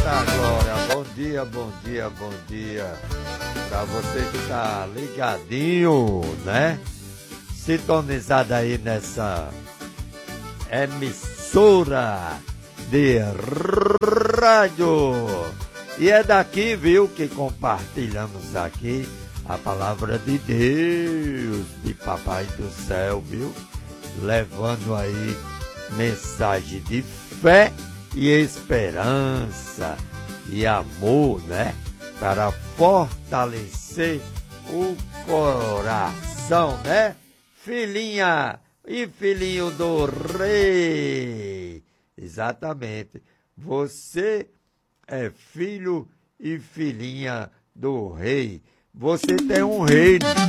Glória, bom dia, bom dia, bom dia. Pra você que tá ligadinho, né? Sintonizado aí nessa emissora de rádio. E é daqui, viu, que compartilhamos aqui a palavra de Deus, de Papai do Céu, viu? Levando aí mensagem de fé e esperança e amor, né? Para fortalecer o coração, né? Filhinha e filhinho do rei. Exatamente. Você é filho e filhinha do rei. Você tem um reino.